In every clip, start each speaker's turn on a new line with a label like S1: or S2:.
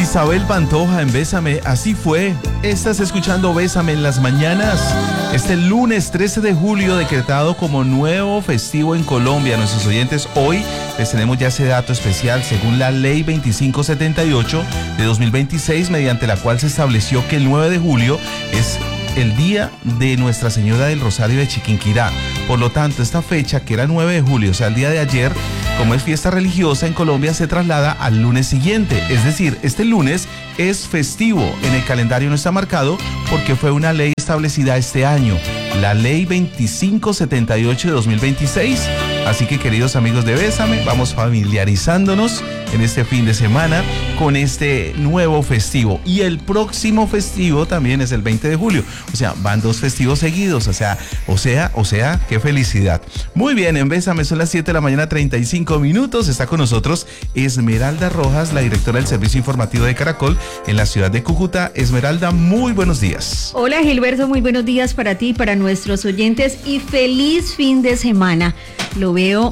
S1: Isabel Pantoja en Bésame, así fue. Estás escuchando Bésame en las mañanas. Este lunes 13 de julio, decretado como nuevo festivo en Colombia. Nuestros oyentes, hoy les tenemos ya ese dato especial según la ley 2578 de 2026, mediante la cual se estableció que el 9 de julio es el día de Nuestra Señora del Rosario de Chiquinquirá. Por lo tanto, esta fecha, que era 9 de julio, o sea, el día de ayer, como es fiesta religiosa en Colombia, se traslada al lunes siguiente. Es decir, este lunes es festivo. En el calendario no está marcado porque fue una ley establecida este año, la ley 2578 de 2026. Así que, queridos amigos de Bésame, vamos familiarizándonos en este fin de semana con este nuevo festivo. Y el próximo festivo también es el 20 de julio. O sea, van dos festivos seguidos. O sea, qué felicidad. Muy bien, en Bésame son las 7 de la mañana, 35 minutos. Está con nosotros Esmeralda Rojas, la directora del Servicio Informativo de Caracol en la ciudad de Cúcuta. Esmeralda, muy buenos días.
S2: Hola, Gilberto, muy buenos días para ti y para nuestros oyentes y feliz fin de semana. Lo veo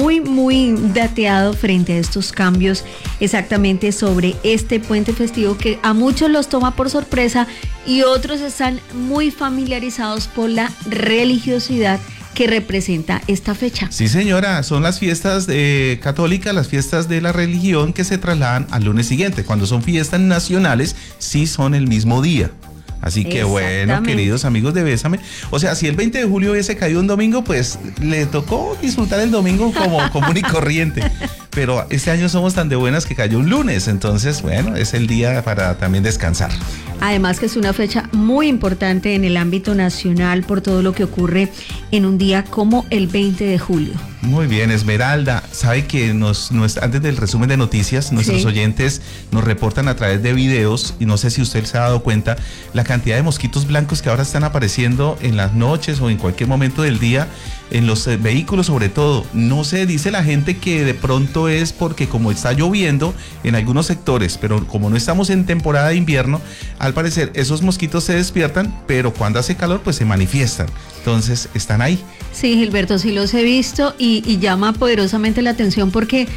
S2: muy dateado frente a estos cambios exactamente sobre este puente festivo que a muchos los toma por sorpresa y otros están muy familiarizados por la religiosidad que representa esta fecha.
S1: Sí, señora, son las fiestas católicas, las fiestas de la religión que se trasladan al lunes siguiente. Cuando son fiestas nacionales, sí son el mismo día. Así que bueno, queridos amigos de Bésame, o sea, si el 20 de julio hubiese caído un domingo, pues le tocó disfrutar el domingo como común y corriente. Pero este año somos tan de buenas que cayó un lunes, entonces bueno, es el día para también descansar.
S2: Además que es una fecha muy importante en el ámbito nacional por todo lo que ocurre en un día como el 20 de julio.
S1: Muy bien, Esmeralda, sabe que antes del resumen de noticias, nuestros oyentes nos reportan a través de videos, y no sé si usted se ha dado cuenta, la cantidad de mosquitos blancos que ahora están apareciendo en las noches o en cualquier momento del día, en los vehículos sobre todo. No sé, dice la gente que de pronto es porque como está lloviendo en algunos sectores, pero como no estamos en temporada de invierno, al parecer esos mosquitos se despiertan, pero cuando hace calor pues se manifiestan. Entonces están ahí.
S2: Sí, Gilberto, sí los he visto y llama poderosamente la atención porque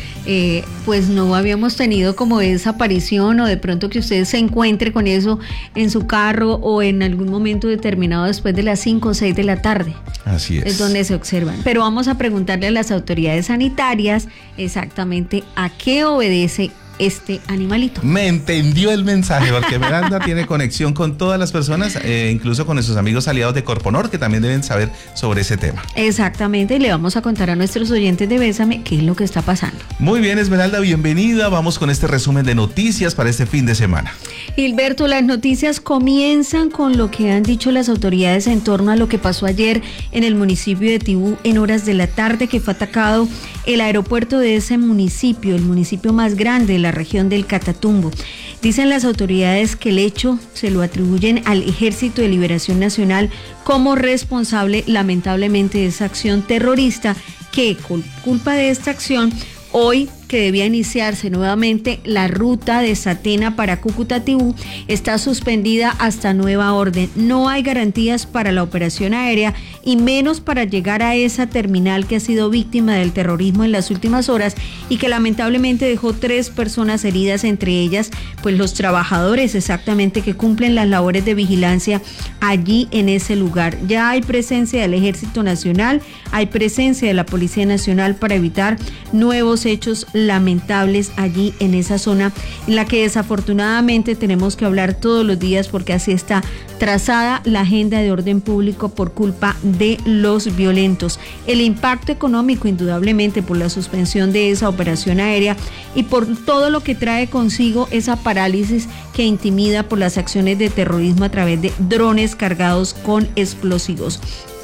S2: pues no habíamos tenido como esa aparición o de pronto que usted se encuentre con eso en su carro o en algún momento determinado después de las 5 o 6 de la tarde.
S1: Así es.
S2: Es donde se observan. Pero vamos a preguntarle a las autoridades sanitarias exactamente a qué obedece este animalito.
S1: Me entendió el mensaje, porque Esmeralda tiene conexión con todas las personas, incluso con nuestros amigos aliados de Corponor, que también deben saber sobre ese tema.
S2: Exactamente, y le vamos a contar a nuestros oyentes de Bésame qué es lo que está pasando.
S1: Muy bien, Esmeralda, bienvenida. Vamos con este resumen de noticias para este fin de semana.
S2: Gilberto, las noticias comienzan con lo que han dicho las autoridades en torno a lo que pasó ayer en el municipio de Tibú en horas de la tarde, que fue atacado el aeropuerto de ese municipio, el municipio más grande de la región del Catatumbo. Dicen las autoridades que el hecho se lo atribuyen al Ejército de Liberación Nacional como responsable, lamentablemente, de esa acción terrorista, que con culpa de esta acción, hoy que debía iniciarse nuevamente la ruta de Satena para Cúcuta-Tibú, está suspendida hasta nueva orden. No hay garantías para la operación aérea y menos para llegar a esa terminal que ha sido víctima del terrorismo en las últimas horas y que lamentablemente dejó 3 personas heridas, entre ellas pues los trabajadores exactamente que cumplen las labores de vigilancia allí en ese lugar. Ya hay presencia del Ejército Nacional, hay presencia de la Policía Nacional para evitar nuevos hechos lamentables allí en esa zona, en la que desafortunadamente tenemos que hablar todos los días porque así está trazada la agenda de orden público por culpa de los violentos. El impacto económico, indudablemente, por la suspensión de esa operación aérea y por todo lo que trae consigo esa parálisis que intimida por las acciones de terrorismo a través de drones cargados con explosivos.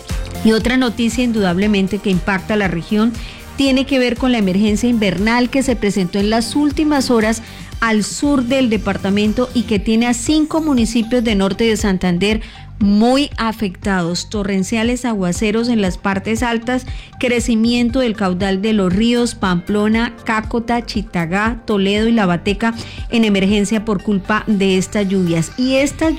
S2: Y otra noticia indudablemente que impacta a la región tiene que ver con la emergencia invernal que se presentó en las últimas horas al sur del departamento y que tiene a 5 municipios de norte de Santander muy afectados. Torrenciales aguaceros en las partes altas, crecimiento del caudal de los ríos Pamplona, Cácota, Chitagá, Toledo y La Bateca en emergencia por culpa de estas lluvias. Y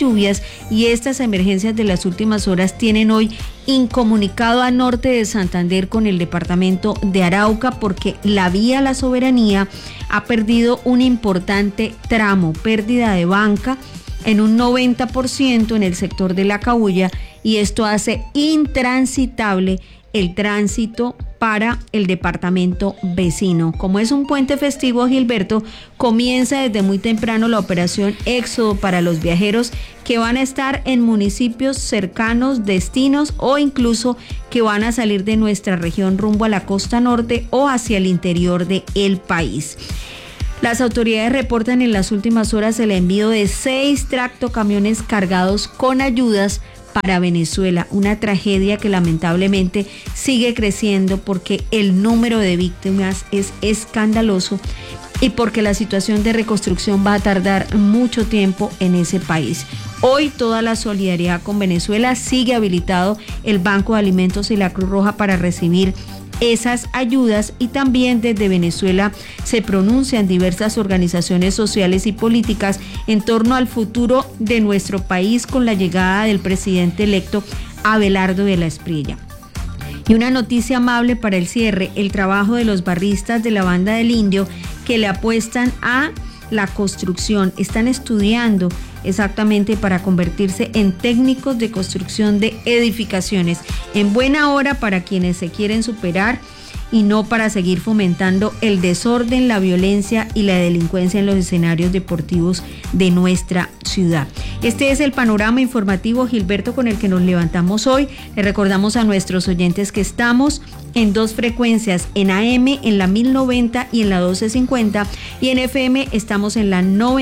S2: estas emergencias de las últimas horas tienen hoy incomunicado a norte de Santander con el departamento de Arauca porque la vía a la soberanía ha perdido un importante importante tramo, pérdida de banca en un 90% en el sector de La Cabuya, y esto hace intransitable el tránsito para el departamento vecino. Como es un puente festivo, Gilberto, comienza desde muy temprano la operación Éxodo para los viajeros que van a estar en municipios cercanos, destinos o incluso que van a salir de nuestra región rumbo a la costa norte o hacia el interior del país. Las autoridades reportan en las últimas horas el envío de 6 tractocamiones cargados con ayudas para Venezuela, una tragedia que lamentablemente sigue creciendo porque el número de víctimas es escandaloso y porque la situación de reconstrucción va a tardar mucho tiempo en ese país. Hoy toda la solidaridad con Venezuela, sigue habilitado el Banco de Alimentos y la Cruz Roja para recibir esas ayudas, y también desde Venezuela se pronuncian diversas organizaciones sociales y políticas en torno al futuro de nuestro país con la llegada del presidente electo Abelardo de la Espriella. Y una noticia amable para el cierre: el trabajo de los barristas de la Banda del Indio que le apuestan a la construcción, están estudiando exactamente para convertirse en técnicos de construcción de edificaciones. En buena hora para quienes se quieren superar y no para seguir fomentando el desorden, la violencia y la delincuencia en los escenarios deportivos de nuestra ciudad. Este es el panorama informativo, Gilberto, con el que nos levantamos hoy. Le recordamos a nuestros oyentes que estamos en 2 frecuencias, en AM en la 1090 y en la 1250, y en FM estamos en la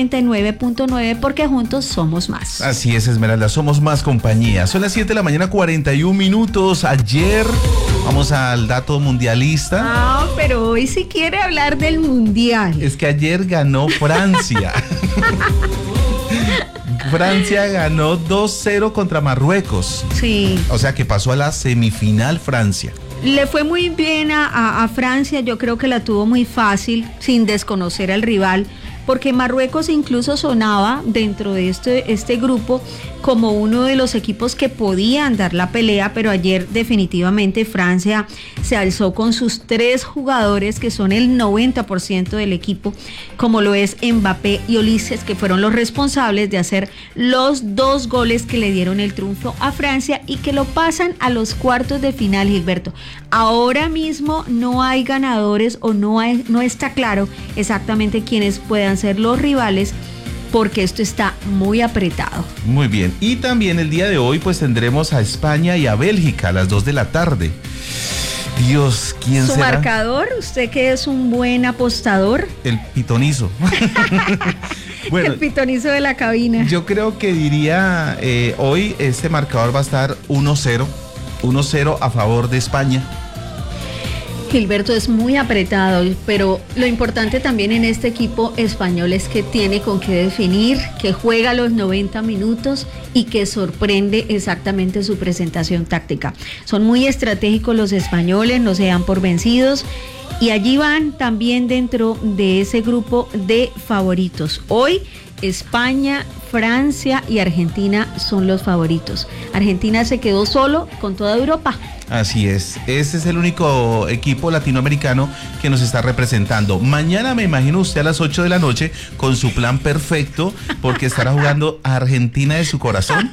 S2: 99.9, porque juntos somos más.
S1: Así es, Esmeralda, somos más compañía. Son las 7 de la mañana, 41 minutos. Ayer, vamos al dato mundialista.
S2: Ah, pero hoy sí quiere hablar del mundial.
S1: Es que ayer ganó Francia. Francia ganó 2-0 contra Marruecos.
S2: Sí.
S1: O sea que pasó a la semifinal Francia.
S2: Le fue muy bien a Francia, yo creo que la tuvo muy fácil, sin desconocer al rival, porque Marruecos incluso sonaba dentro de este grupo como uno de los equipos que podían dar la pelea, pero ayer definitivamente Francia se alzó con sus 3 jugadores que son el 90% del equipo, como lo es Mbappé y Ulises, que fueron los responsables de hacer los 2 goles que le dieron el triunfo a Francia y que lo pasan a los cuartos de final, Gilberto. Ahora mismo no hay ganadores, o no está claro exactamente quiénes puedan ser los rivales, porque esto está muy apretado.
S1: Muy bien. Y también el día de hoy pues tendremos a España y a Bélgica a las 2 de la tarde. Dios, ¿quién será?
S2: ¿Su marcador? ¿Usted que es un buen apostador?
S1: El pitonizo. Bueno,
S2: el pitonizo de la cabina.
S1: Yo creo que diría hoy este marcador va a estar 1-0. 1-0 a favor de España.
S2: Gilberto, es muy apretado, pero lo importante también en este equipo español es que tiene con qué definir, que juega los 90 minutos y que sorprende exactamente su presentación táctica. Son muy estratégicos los españoles, no se dan por vencidos, y allí van también dentro de ese grupo de favoritos. Hoy España, Francia y Argentina son los favoritos. Argentina se quedó solo con toda Europa.
S1: Así es, ese es el único equipo latinoamericano que nos está representando. Mañana me imagino usted a las 8 de la noche con su plan perfecto, porque estará jugando a Argentina de su corazón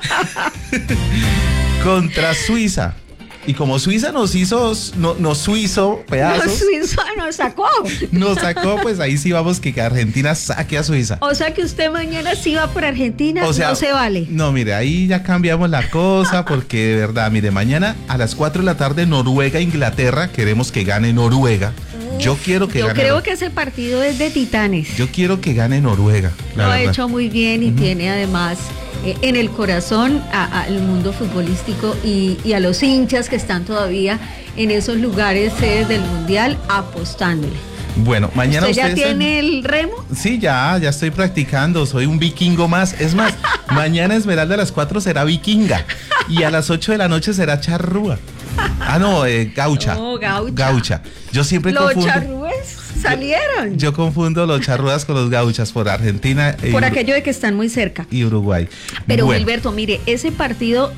S1: contra Suiza. Y como Suiza nos hizo pedazos.
S2: Nos sacó.
S1: Nos sacó, pues ahí sí vamos que Argentina saque a Suiza.
S2: O sea que usted mañana sí va por Argentina, o sea, no se vale.
S1: No, mire, ahí ya cambiamos la cosa, porque de verdad, mire, mañana a las 4 de la tarde Noruega-Inglaterra, queremos que gane Noruega. Yo quiero que gane.
S2: Yo creo que ese partido es de titanes.
S1: Yo quiero que gane Noruega.
S2: Lo ha hecho muy bien y tiene además en el corazón al mundo futbolístico y a los hinchas que están todavía en esos lugares sedes del mundial apostándole.
S1: Bueno, mañana
S2: ¿Usted ya tiene el remo?
S1: Sí, ya estoy practicando, soy un vikingo más. Es más, mañana Esmeralda a las 4 será vikinga y a las 8 de la noche será charrúa. Ah, no, gaucha.
S2: No, gaucha.
S1: Gaucha. Yo siempre
S2: los
S1: confundo.
S2: Los charrúes salieron.
S1: Yo confundo los charrúas con los gauchas por Argentina.
S2: Por aquello de que están muy cerca.
S1: Y Uruguay.
S2: Pero bueno, Gilberto, mire, ese partido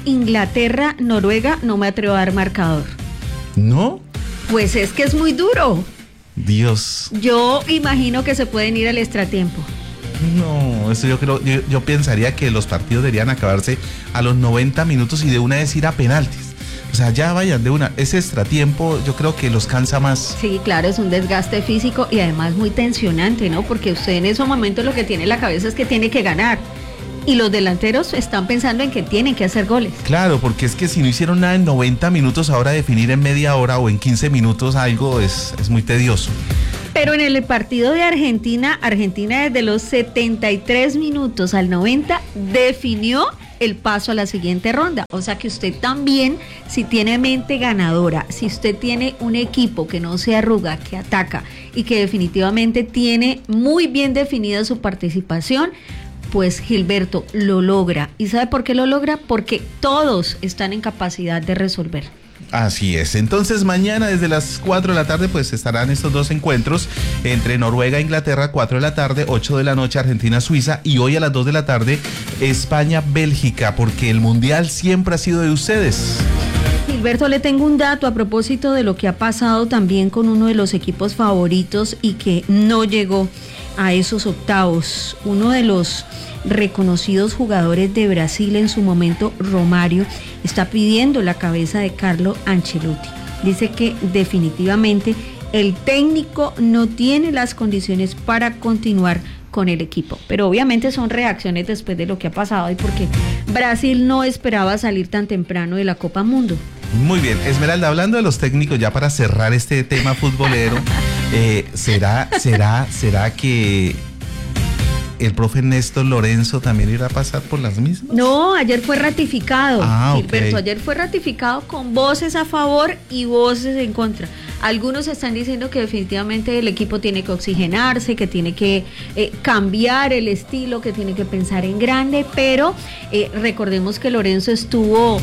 S2: Inglaterra-Noruega no me atrevo a dar marcador.
S1: ¿No?
S2: Pues es que es muy duro.
S1: Dios.
S2: Yo imagino que se pueden ir al extratiempo.
S1: No, eso yo pensaría que los partidos deberían acabarse a los 90 minutos y de una vez ir a penaltis. O sea, ya vayan de una. Ese extratiempo yo creo que los cansa más.
S2: Sí, claro, es un desgaste físico y además muy tensionante, ¿no? Porque usted en esos momentos lo que tiene en la cabeza es que tiene que ganar. Y los delanteros están pensando en que tienen que hacer goles.
S1: Claro, porque es que si no hicieron nada en 90 minutos, ahora definir en media hora o en 15 minutos algo es muy tedioso.
S2: Pero en el partido de Argentina desde los 73 minutos al 90 definió el paso a la siguiente ronda. O sea que usted también, si tiene mente ganadora, si usted tiene un equipo que no se arruga, que ataca y que definitivamente tiene muy bien definida su participación, pues Gilberto lo logra. ¿Y sabe por qué lo logra? Porque todos están en capacidad de resolver.
S1: Así es, entonces mañana desde las 4 de la tarde pues estarán estos dos encuentros entre Noruega e Inglaterra, 4 de la tarde, 8 de la noche Argentina-Suiza y hoy a las 2 de la tarde España-Bélgica, porque el Mundial siempre ha sido de ustedes.
S2: Gilberto, le tengo un dato a propósito de lo que ha pasado también con uno de los equipos favoritos y que no llegó a esos octavos. Uno de los reconocidos jugadores de Brasil en su momento, Romário, está pidiendo la cabeza de Carlo Ancelotti. Dice que definitivamente el técnico no tiene las condiciones para continuar con el equipo, pero obviamente son reacciones después de lo que ha pasado y porque Brasil no esperaba salir tan temprano de la Copa Mundo.
S1: Muy bien, Esmeralda, hablando de los técnicos, ya para cerrar este tema futbolero, ¿será que el profe Néstor Lorenzo también irá a pasar por las mismas?
S2: No, ayer fue ratificado, Gilberto,
S1: okay.
S2: Ayer fue ratificado con voces a favor y voces en contra. Algunos están diciendo que definitivamente el equipo tiene que oxigenarse, que tiene que cambiar el estilo, que tiene que pensar en grande, pero recordemos que Lorenzo estuvo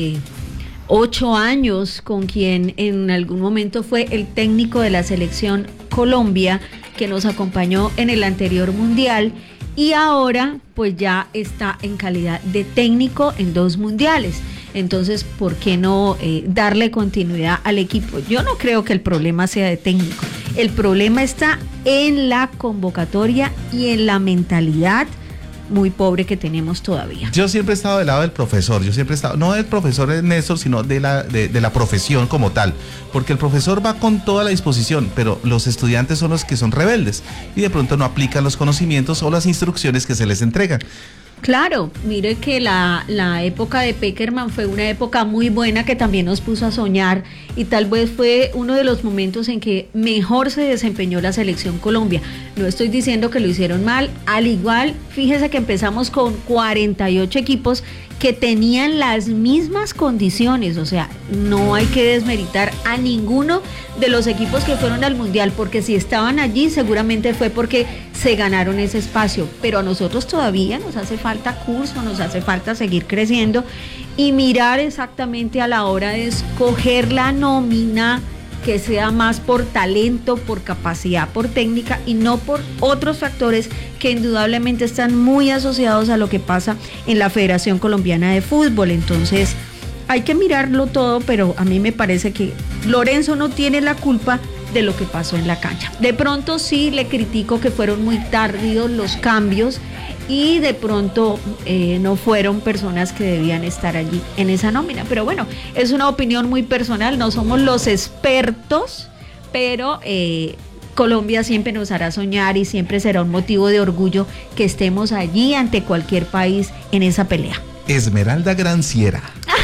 S2: 8 años con quien en algún momento fue el técnico de la selección Colombia, que nos acompañó en el anterior mundial y ahora pues ya está en calidad de técnico en 2 mundiales. Entonces, ¿por qué no darle continuidad al equipo? Yo no creo que el problema sea de técnico. El problema está en la convocatoria y en la mentalidad muy pobre que tenemos todavía.
S1: Yo siempre he estado del lado del profesor, no del profesor Néstor, sino de la profesión como tal, porque el profesor va con toda la disposición, pero los estudiantes son los que son rebeldes y de pronto no aplican los conocimientos o las instrucciones que se les entregan.
S2: Claro, mire que la época de Pekerman fue una época muy buena que también nos puso a soñar y tal vez fue uno de los momentos en que mejor se desempeñó la selección Colombia. No estoy diciendo que lo hicieron mal, al igual, fíjese que empezamos con 48 equipos que tenían las mismas condiciones, o sea, no hay que desmeritar a ninguno de los equipos que fueron al Mundial, porque si estaban allí seguramente fue porque se ganaron ese espacio, pero a nosotros todavía nos hace falta curso, nos hace falta seguir creciendo y mirar exactamente a la hora de escoger la nómina que sea más por talento, por capacidad, por técnica y no por otros factores que indudablemente están muy asociados a lo que pasa en la Federación Colombiana de Fútbol. Entonces hay que mirarlo todo, pero a mí me parece que Lorenzo no tiene la culpa de lo que pasó en la cancha. De pronto sí le critico que fueron muy tardíos los cambios y de pronto no fueron personas que debían estar allí en esa nómina. Pero bueno, es una opinión muy personal, no somos los expertos, pero Colombia siempre nos hará soñar y siempre será un motivo de orgullo que estemos allí ante cualquier país en esa pelea.
S1: Esmeralda Granciera.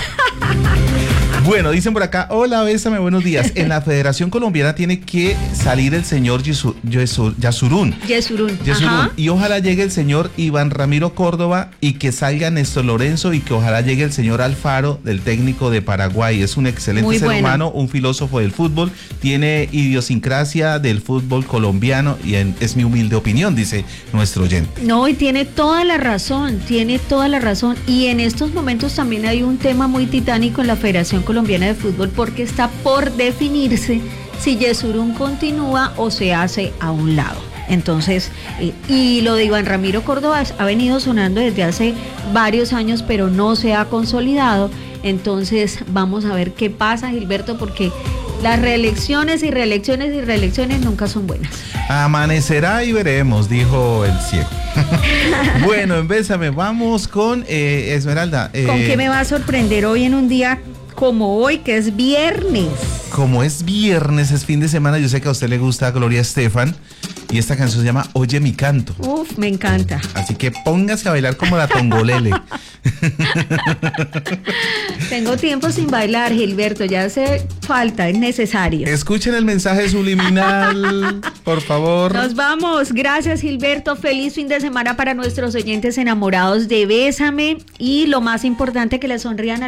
S1: Bueno, dicen por acá, hola, bésame, buenos días. En la Federación Colombiana tiene que salir el señor Yesurún. Y ojalá llegue el señor Iván Ramiro Córdoba y que salga Néstor Lorenzo y que ojalá llegue el señor Alfaro, del técnico de Paraguay. Es un excelente ser humano, un filósofo del fútbol, tiene idiosincrasia del fútbol colombiano y es mi humilde opinión, dice nuestro oyente.
S2: No, y tiene toda la razón. Y en estos momentos también hay un tema muy titánico en la Federación Colombiana de Fútbol porque está por definirse si Yesurún continúa o se hace a un lado. Entonces, y lo de Iván Ramiro Córdoba ha venido sonando desde hace varios años, pero no se ha consolidado. Entonces, vamos a ver qué pasa, Gilberto, porque Las reelecciones y reelecciones y reelecciones nunca son buenas.
S1: Amanecerá y veremos, dijo el ciego. Bueno, en Bésame, vamos con Esmeralda.
S2: ¿Con qué me va a sorprender hoy en un día como hoy, que es viernes?
S1: Como es viernes, es fin de semana, yo sé que a usted le gusta Gloria Estefan y esta canción se llama Oye mi canto.
S2: Uf, me encanta.
S1: Así que póngase a bailar como la tongolele.
S2: Tengo tiempo sin bailar, Gilberto, ya hace falta, es necesario.
S1: Escuchen el mensaje subliminal, por favor.
S2: Nos vamos, gracias Gilberto, feliz fin de semana para nuestros oyentes enamorados de Bésame y lo más importante, que le sonrían a